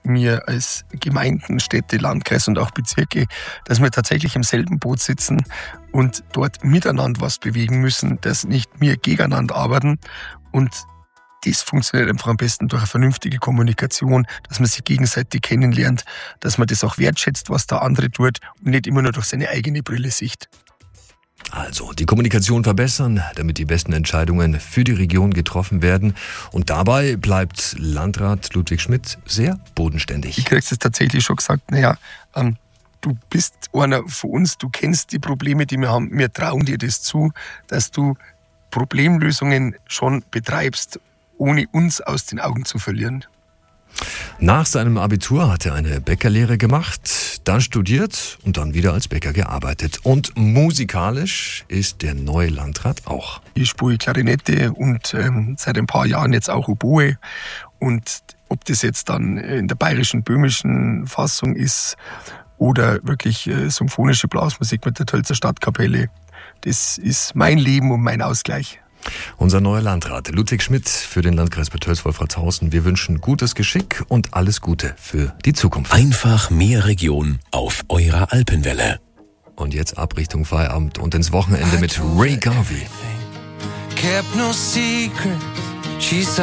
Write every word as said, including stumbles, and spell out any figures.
wir als Gemeinden, Städte, Landkreise und auch Bezirke, dass wir tatsächlich im selben Boot sitzen und dort miteinander was bewegen müssen, dass nicht wir gegeneinander arbeiten. Und das funktioniert einfach am besten durch eine vernünftige Kommunikation, dass man sich gegenseitig kennenlernt, dass man das auch wertschätzt, was der andere tut und nicht immer nur durch seine eigene Brille sieht. Also die Kommunikation verbessern, damit die besten Entscheidungen für die Region getroffen werden. Und dabei bleibt Landrat Ludwig Schmidt sehr bodenständig. Ich krieg's jetzt tatsächlich schon gesagt, naja, ähm, du bist einer von uns, du kennst die Probleme, die wir haben. Wir trauen dir das zu, dass du Problemlösungen schon betreibst, ohne uns aus den Augen zu verlieren. Nach seinem Abitur hat er eine Bäckerlehre gemacht, dann studiert und dann wieder als Bäcker gearbeitet. Und musikalisch ist der neue Landrat auch. Ich spiele Klarinette und ähm, seit ein paar Jahren jetzt auch Oboe. Und ob das jetzt dann in der bayerischen, böhmischen Fassung ist oder wirklich äh, symphonische Blasmusik mit der Tölzer Stadtkapelle, das ist mein Leben und mein Ausgleich. Unser neuer Landrat Ludwig Schmidt für den Landkreis Bad Tölz-Wolfratshausen. Wir wünschen gutes Geschick und alles Gute für die Zukunft. Einfach mehr Region auf eurer Alpenwelle. Und jetzt ab Richtung Feierabend und ins Wochenende mit Ray Garvey. Kept no secret. She